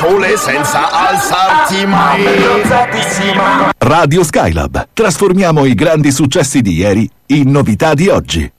sole senza alzarti mai. Radio Skylab. Trasformiamo i grandi successi di ieri in novità di oggi.